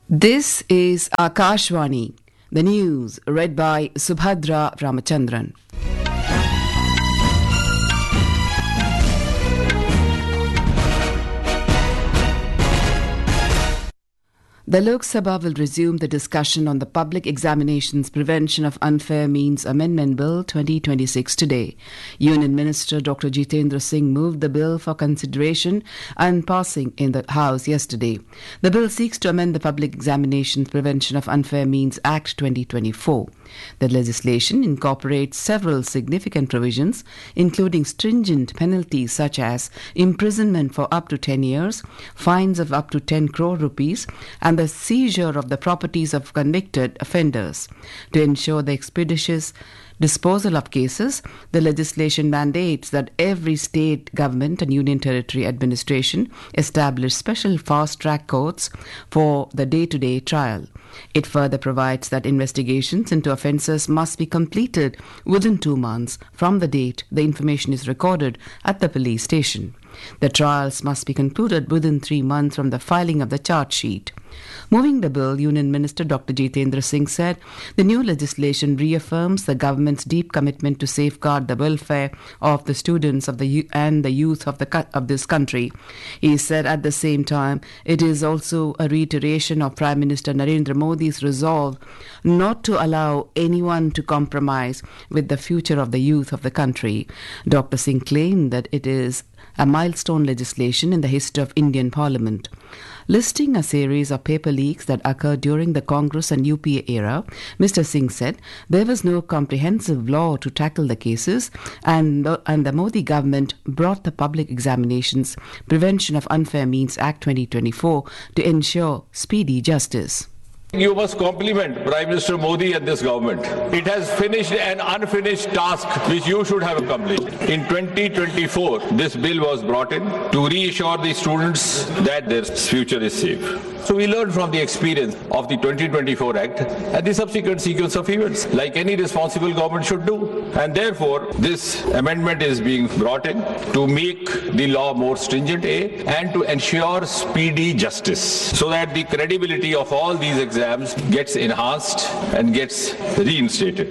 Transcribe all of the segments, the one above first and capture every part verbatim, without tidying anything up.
This is Akashvani, the news read by Subhadra Ramachandran. The Lok Sabha will resume the discussion on the Public Examinations Prevention of Unfair Means Amendment Bill twenty twenty-six today. Union Minister Doctor Jitendra Singh moved the bill for consideration and passing in the House yesterday. The bill seeks to amend the Public Examinations Prevention of Unfair Means Act twenty twenty-four. The legislation incorporates several significant provisions, including stringent penalties such as imprisonment for up to ten years, fines of up to ten crore rupees, and the seizure of the properties of convicted offenders. To ensure the expeditious disposal of cases, the legislation mandates that every state government and union territory administration establish special fast-track courts for the day-to-day trial. It further provides that investigations into offences must be completed within two months from the date the information is recorded at the police station. The trials must be concluded within three months from the filing of the charge sheet. Moving the bill, Union Minister Doctor Jitendra Singh said the new legislation reaffirms the government's deep commitment to safeguard the welfare of the students of the and the youth of the of this country. He said at the same time it is also a reiteration of Prime Minister Narendra Modi's resolve not to allow anyone to compromise with the future of the youth of the country. Doctor Singh claimed that it is a milestone legislation in the history of Indian Parliament. Listing a series of paper leaks that occurred during the Congress and U P A era, Mister Singh said there was no comprehensive law to tackle the cases, and the, and the Modi government brought the Public Examinations Prevention of Unfair Means Act twenty twenty-four to ensure speedy justice. You must compliment Prime Minister Modi and this government. It has finished an unfinished task which you should have accomplished. In twenty twenty-four, this bill was brought in to reassure the students that their future is safe. So we learned from the experience of the twenty twenty-four Act and the subsequent sequence of events, like any responsible government should do. And therefore, this amendment is being brought in to make the law more stringent, A, and to ensure speedy justice, so that the credibility of all these exams gets enhanced and gets reinstated.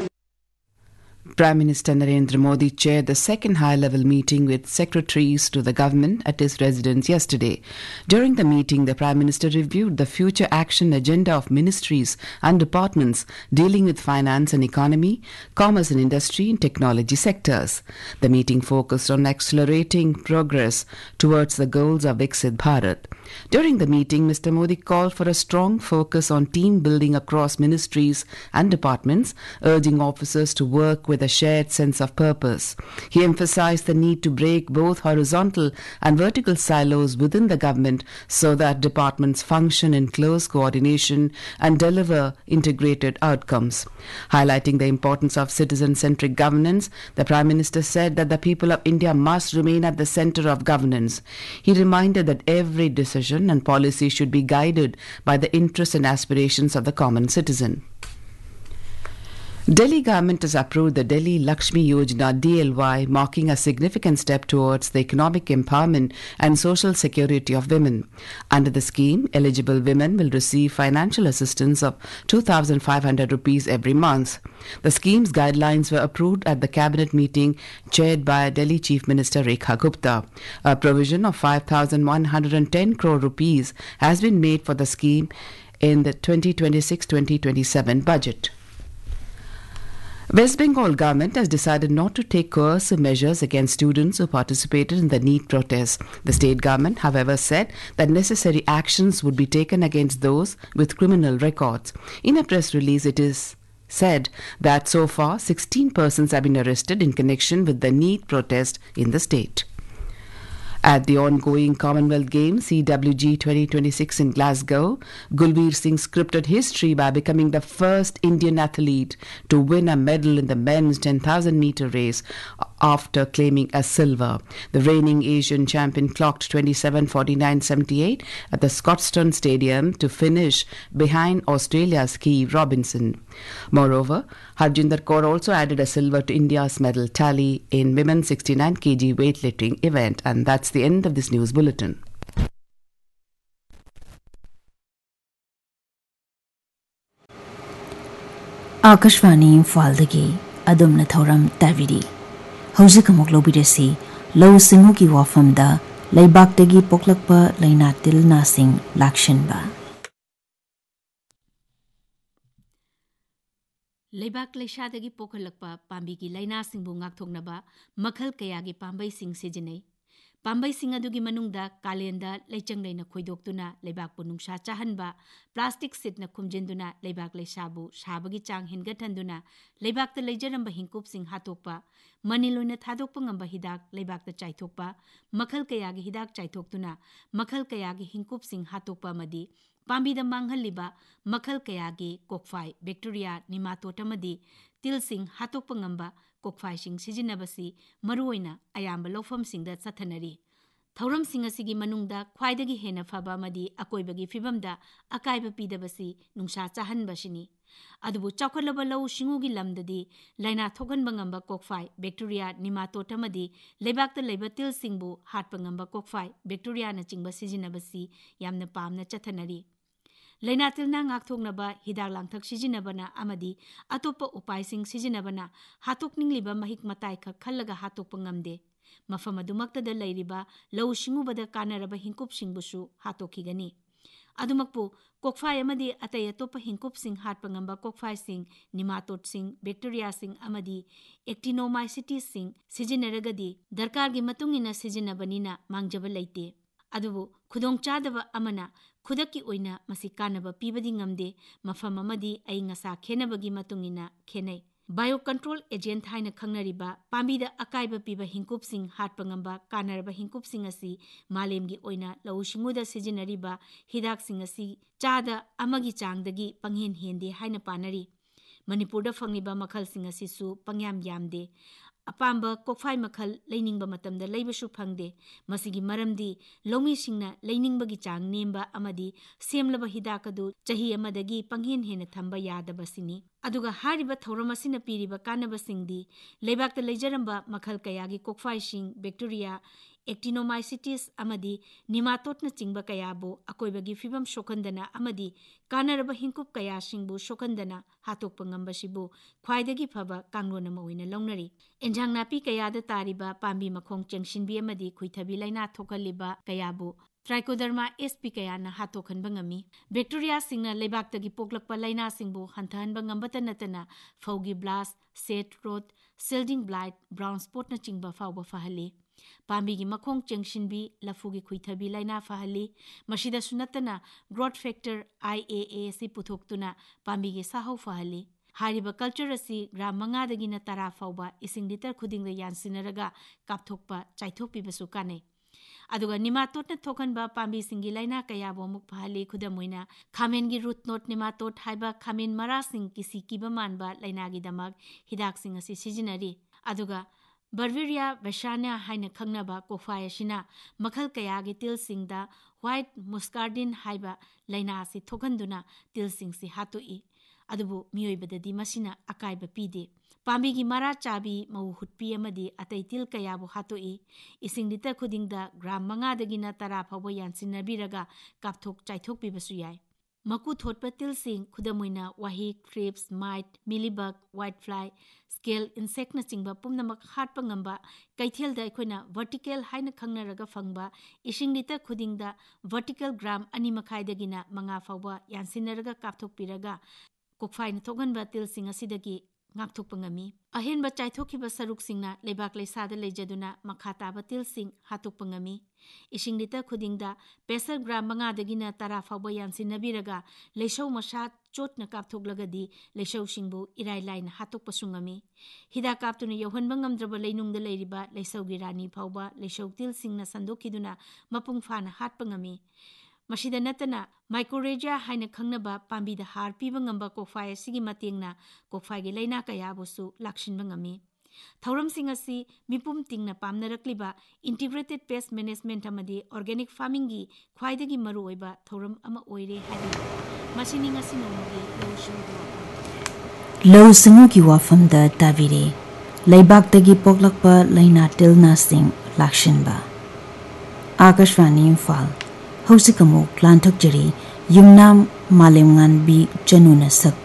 Prime Minister Narendra Modi chaired the second high-level meeting with secretaries to the government at his residence yesterday. During the meeting, the Prime Minister reviewed the future action agenda of ministries and departments dealing with finance and economy, commerce and industry and technology sectors. The meeting focused on accelerating progress towards the goals of Viksit Bharat. During the meeting, Mister Modi called for a strong focus on team building across ministries and departments, urging officers to work with a shared sense of purpose. He emphasized the need to break both horizontal and vertical silos within the government so that departments function in close coordination and deliver integrated outcomes. Highlighting the importance of citizen-centric governance, the Prime Minister said that the people of India must remain at the center of governance. He reminded that every decision and policy should be guided by the interests and aspirations of the common citizen. Delhi government has approved the Delhi Lakshmi Yojana D L Y, marking a significant step towards the economic empowerment and social security of women. Under the scheme, eligible women will receive financial assistance of two thousand five hundred rupees every month. The scheme's guidelines were approved at the cabinet meeting chaired by Delhi Chief Minister Rekha Gupta. A provision of five thousand one hundred ten crore rupees has been made for the scheme in the twenty twenty-six twenty twenty-seven budget. West Bengal government has decided not to take coercive measures against students who participated in the NEET protests. The state government, however, said that necessary actions would be taken against those with criminal records. In a press release, it is said that so far sixteen persons have been arrested in connection with the NEET protest in the state. At the ongoing Commonwealth Games C W G twenty twenty-six in Glasgow, Gulveer Singh scripted history by becoming the first Indian athlete to win a medal in the men's ten thousand meter race after claiming a silver. The reigning Asian champion clocked twenty-seven forty-nine seventy-eight at the Scotstoun Stadium to finish behind Australia's Keith Robinson. Moreover, Harjinder Kaur also added a silver to India's medal tally in women's sixty-nine kilogram weightlifting event. And that's the end of this news bulletin. Akashvani इम्फालदगी अदुमना थौरम ताबिरी हौजिक अमुक लौबिरसी लौ सिंगुकी वाफमदा लैबाक्तगी पोक्लकपा लैना तिल नासिंग लाक्शनबा लेबाक लेशादगी पोखलकपा पांबीगी लैनासिंगबु ngakthoknaba मखल कयागी पांबैसिंग सिजिनै पांबैसिंग अदुगी मनुंगदा कालेंदा लैचंग लैना खोइदोक्तुना लेबाकपु नुंसा चाहनबा plastic सिटना खुमजिंदुना लेबाक लेशाबु साबगी चांग हिनगथनदुना लेबाकता लैजरंबा हिंकुपसिंग हातोकपा मनिलोइना थादोकपा ngamba हिदाक लेबाकता चाइथोकपा मखल कयागी हिदाक चाइथोक्तुना मखल कयागी हिंकुपसिंग हातोकपा मदी पांबीदा मांगहलिबा मखल कयागी कोकफाई bacteria निमातोड अमदी तिलसिंग हातोकपा ngamba कोकफाइसिंग सिजिनबसी मरुओइना अयाम्बा लौफमसिंगदा चथनरी थौरमसिंग असिगी मनुंगदा ख्वाइदगी हेना फबा मदी अकोइबगी फिबमदा अकाइबा पीदबसी नुंसा चाहनबसिनी अदुबु चौखलबा लौ सिंगुगी लमददी लाइना थोगनबा ngamba कोकफाई bacteria निमातोड अमदी लेबाकता लैबा तिलसिंगबु हाटपा ngamba कोकफाई bacteria ना चिंगबा सिजिनबसी यामना पामना चथनरी लैना तिलना ngakthoknaba हिदाक लांथक सिजिनबना अमदी अतोप्पा उपायसिंग सिजिनबना हातोकनिंगलिबा महिक मताइ ख खल्लगा हातोकपा ngamde मफम अदुमक्तदा लैरिबा लौ सिंगुबदा कानरबा हिंकुपसिंगबुसु हातोखिगनी अदुमकपु कोकफाई अमदी अतै अतोप्पा हिंकुपसिंग हाटपा ngamba कोकफाइसिंग निमातोडसिंग बैक्टीरियासिंग अमदी एक्टिनोमाइसिटिससिंग सिजिनरगदी दरकारगी मतुंगिना सिजिनबनिना मांगजबा लैते अदुबु खुदोंचादबा अमना खुदकी ओइना मसी कानबा पीबदी ngamde मफम अमदी अई ngasa खेनबगी मतुंगिना खेनै बायो कंट्रोल एजेंट हाइना खंगनरिबा पांबीदा अकाइबा पीबा हिंकुपसिंग हाटपा ngamba कानरबा हिंकुपसिंग असि मालेमगी ओइना लौसिंगुदा सिजिनरिबा हिदाकसिंग असि चादा अमगी चांगदगी पंगहेन हेंदे हाइना पानरी मणिपुरदा फंगिबा मखलसिंग असिसु पंग्याम यामदे अपाम्बा कोकफाई मखल लैनिंगबा मतमदा लैबसु फंगदे मसिगी मरमदी लौमीसिंगना लैनिंगबगी चांग नेमबा अमदी सेमलबा हिदाकदु चही अमदगी पंगहेन हेन थंबा यादबसिनी अदुगा हारिबा थौरमसिना पीरिबा कानबसिंगदी लेबाकता लैजरंबा मखल कयागी कोकफाइसिंग बैक्टीरिया एक्टिनोमाइसिटिस अमदी निमातोडना चिंगबा कयाबो अकोइबगी फिबम सोखंदना अमदी कानरबा हिंकुप कयासिंगबु सोखंदना हातोकपा ngambasibu ख्वाइदगी फबा कांगलोनम ओइना लौनरी एंजांग नापी कयादा तारिबा पांबी मखोंग चेंगसिनबी अमदी खुइथबी लाइना थोकलिबा कयाबु ट्राइकोडर्मा एसपी कयाना हातोखनबा ngami बैक्टीरिया सिंगना लेबाकतगी पोकलकपा लाइना सिंगबु हंथहनबा ngambata natana फौगी blast set road shielding blight brown spot ना चिंगबा फावबा फहली पांबीगी मखोंग चेंगसिनबी लफुगी खुइथबी लाइना फहली मसिदा सुनतना ग्रोथ फैक्टर आई ए ए सि पुथोक्तुना पांबीगी साहौ फहली हारिबा कल्चर असि ग्राम मंगादगिना तरा फावबा इसिंग लिटर खुदिंग यानसिनरगा कापथोकपा चाइथोकपीबसु कानै अदुगा निमातोडना थोखनबा पांबी सिंगी लाइना कयाबो मुक फहली खुदमोइना खामेनगी रूट नोट निमातोड हाइबा खामेन मरा सिंग किसी किबा मानबा लाइनागी दमक हिदाक सिंग असि सिजिनरी अदुगा बर्वेरिया बेशाना हाइना खंगनबा कोकफाई असिना मखल कयागी तिलसिंगदा व्हाइट मुस्कार्डिन हाइबा लाइना असि थोखनदुना तिलसिंगसि हातोई अदुबु मियोइबददी मसिना अकाइबा पीदे पांबीगी मरा चाबी मऊ हुटपी अमदी अतै तिल कयाबु हातोई इसिंग लिटर खुदिंगदा ग्राम मंगादगिना तरा फावबा यानसिनबीरगा कापथोक चाइथोक पीबसु याय मकु थोटपा तिलसिंग खुदमोइना वाही Cripps might mealybug white fly scale इंसेक्टना चिंगबा पुमनमक हाटपा ngamba कैथेलदा अखोइना vertical हाइना खंगनरगा फंगबा इसिंग litre खुदिंगदा vertical ग्राम अनि मखाइदगिना मंगा फावबा यानसिनरगा कापथोक पीरगा कोकफाइना थोगनबा तिलसिंग असिदगी ngakthokpa ngami ahenba chaithokhiba saruksinga lebak leisada leijaduna makhataaba tilsing hatokpa ngami ising liter khudingda pesar gram manga dagina tara fawba yansinabiraga leishau masha chotna kapthoklagadi leishau singbu irai laina hatokpa sungami hida kaptuna yohanba ngamdraba leinungda leiriba leishau gi rani fawba leishau tilsingna sandokhiduna mapung fana hatpa ngami मशीदा नतना माइक्रोरेजिया हाइना खंगनबा पांबीदा हार पीबा ngamba कोकफाई असिगी मतेंगना कोकफाईगी लाइना कयाबुसु लाक्सिनबा ngami थौरमसिंग असि मिपुम तिंगना पामनरक्लिबा integrated pest management अमदी organic farming गी ख्वाइदगी मरु ओइबा थौरम अमा ओइरे हाइबि मसिनिंग असि नोमगी लौसिंग लौ सिंगु की वाफमदा ताविरे लैबाकतगी पोकलकपा लाइना टिलना सिंग लाक्सिनबा आकाशवाणी इम्फाल हौसिकमु क्लांथक जरी Yumnam मालेमंगान B चनुना सक